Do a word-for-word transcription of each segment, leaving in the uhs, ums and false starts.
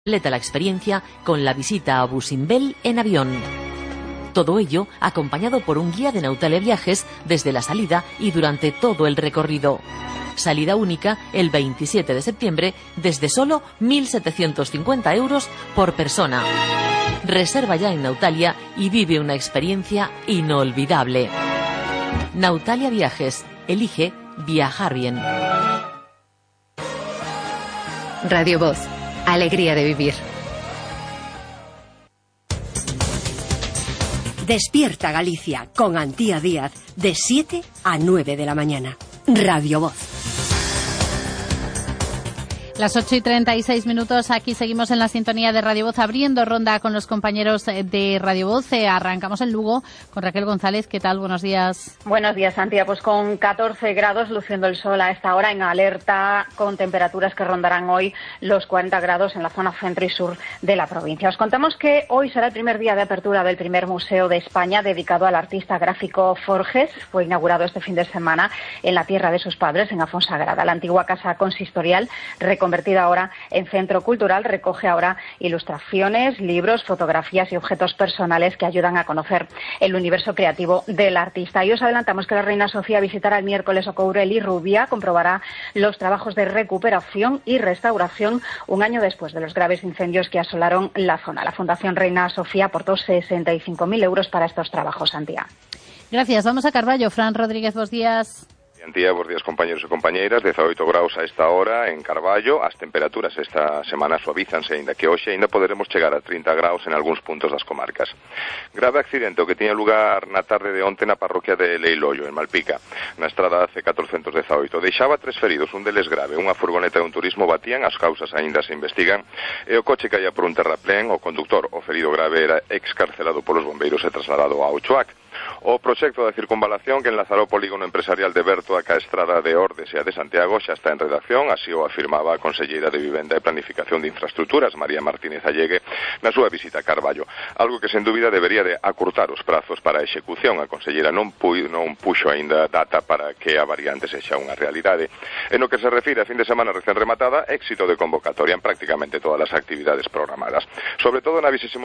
completa la experiencia con la visita a Busimbel en avión. Todo ello acompañado por un guía de Nautalia Viajes desde la salida y durante todo el recorrido. Salida única el veintisiete de septiembre desde solo mil setecientos cincuenta euros por persona. Reserva ya en Nautalia y vive una experiencia inolvidable. Nautalia Viajes. Elige viajar bien. Radio Voz. Alegría de vivir. Despierta Galicia con Antía Díaz de siete a nueve de la mañana. Radio Voz. Las ocho y treinta y seis minutos, aquí seguimos en la sintonía de Radio Voz, abriendo ronda con los compañeros de Radio Voz. Eh, arrancamos en Lugo con Raquel González. ¿Qué tal? Buenos días. Buenos días, Antía. Pues con catorce grados, luciendo el sol a esta hora, en alerta, con temperaturas que rondarán hoy los cuarenta grados en la zona centro y sur de la provincia. Os contamos que hoy será el primer día de apertura del primer museo de España dedicado al artista gráfico Forges. Fue inaugurado este fin de semana en la tierra de sus padres, en Afonsagrada. La antigua casa consistorial, reconvertida ahora en centro cultural, recoge ahora ilustraciones, libros, fotografías y objetos personales que ayudan a conocer el universo creativo del artista. Y os adelantamos que la reina Sofía visitará el miércoles Ocourel y Rubia, comprobará los trabajos de recuperación y restauración un año después de los graves incendios que asolaron la zona. La Fundación Reina Sofía aportó sesenta y cinco mil euros para estos trabajos, Santiago. Gracias. Vamos a Carballo. Fran Rodríguez, buenos días. Antía, bos días compañeros e compañeiras, dezaoito graus a esta hora en Carballo. As temperaturas esta semana suavízanse, ainda que hoxe ainda poderemos chegar a trinta graus en algúns puntos das comarcas. Grave accidente o que tiña lugar na tarde de onte na parroquia de Leiloio, en Malpica, na estrada C catorcentos dezaoito. Deixaba tres feridos, un deles grave. Unha furgoneta e un turismo batían, as causas aínda se investigan, e o coche caía por un terraplén. O conductor, o ferido grave, era excarcelado polos bombeiros e trasladado a Ochoac. O proxecto da circunvalación que enlazará o polígono empresarial de Berto a Estrada de Ordes e a de Santiago xa está en redacción, así o afirmaba a conselleira de Vivenda e Planificación de Infraestructuras, María Martínez Allegue, na súa visita a Carballo. Algo que, sen dúbida, debería de acurtar os prazos para a execución. A conselleira non, pu non puxo aínda data para que a variante sexa unha realidade. En o que se refire a fin de semana recén rematada, éxito de convocatoria en prácticamente todas as actividades programadas. Sobre todo na vigésimo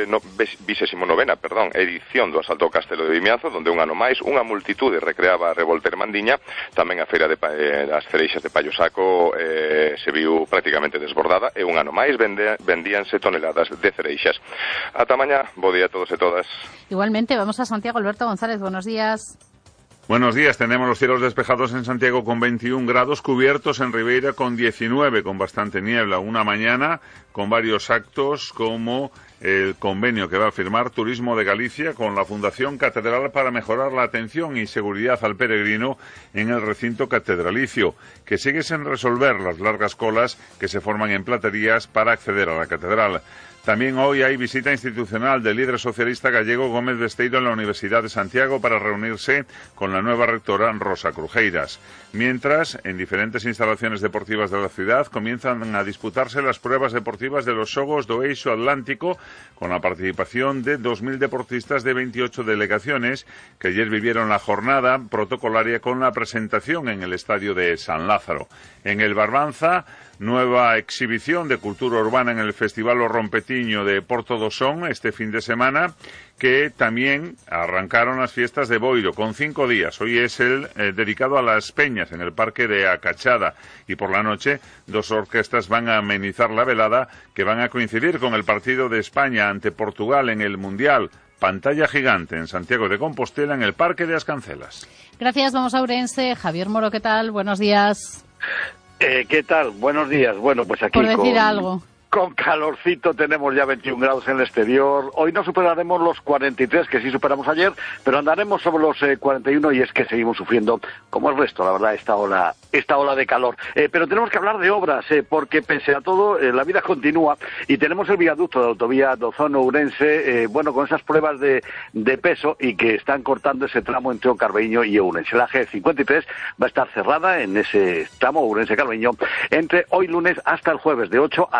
novena perdón, edición do asalto ao Castelo de Vimianzo, donde un ano máis unha multitude recreaba a revolta Mandiña. Tamén a feira de eh, das cereixas de Pallosaco eh, se viu prácticamente desbordada e un ano máis vende, vendíanse toneladas de cereixas. Ata mañá, bo día a todos e todas. Igualmente, vamos a Santiago. Alberto González, buenos días. Buenos días, tenemos los cielos despejados en Santiago con veintiún grados, cubiertos en Ribeira con diecinueve, con bastante niebla. Una mañana con varios actos como el convenio que va a firmar Turismo de Galicia con la Fundación Catedral para mejorar la atención y seguridad al peregrino en el recinto catedralicio, que sigue sin resolver las largas colas que se forman en platerías para acceder a la catedral. También hoy hay visita institucional del líder socialista gallego Gómez Besteiro en la Universidad de Santiago para reunirse con la nueva rectora Rosa Crujeiras. Mientras, en diferentes instalaciones deportivas de la ciudad comienzan a disputarse las pruebas deportivas de los Xogos do Eixo Atlántico con la participación de dos mil deportistas de veintiocho delegaciones que ayer vivieron la jornada protocolaria con la presentación en el estadio de San Lázaro. En el Barbanza, nueva exhibición de cultura urbana en el Festival O Rompetiño de Porto do Son este fin de semana, que también arrancaron las fiestas de Boiro con cinco días. Hoy es el eh, dedicado a las peñas en el Parque de Acachada y por la noche dos orquestas van a amenizar la velada que van a coincidir con el partido de España ante Portugal en el Mundial. Pantalla gigante en Santiago de Compostela en el Parque de Ascancelas. Gracias, vamos a Ourense. Javier Moro, ¿qué tal? Buenos días. Eh, ¿Qué tal? Buenos días. Bueno, pues aquí por decir con, algo. Con calorcito, tenemos ya veintiún grados en el exterior. Hoy no superaremos los cuarenta y tres, que sí superamos ayer, pero andaremos sobre los eh, cuarenta y uno y es que seguimos sufriendo, como el resto, la verdad, esta ola, esta ola de calor. Eh, pero tenemos que hablar de obras, eh, porque pese a todo, eh, la vida continúa y tenemos el viaducto de la autovía Dozón-Ourense, eh, bueno, con esas pruebas de, de peso y que están cortando ese tramo entre o Carbeño y Ourense. La G cincuenta y tres va a estar cerrada en ese tramo Ourense-Carbeño entre hoy lunes hasta el jueves, de ocho a siete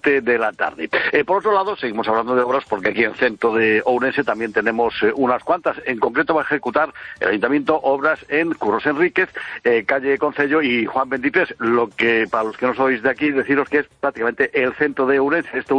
siete de la tarde. Eh, por otro lado, seguimos hablando de obras porque aquí en el centro de Ourense también tenemos eh, unas cuantas. En concreto va a ejecutar el Ayuntamiento obras en Curros Enríquez, eh, calle Concello y Juan veintitrés, lo que para los que no sois de aquí deciros que es prácticamente el centro de Ourense. Esto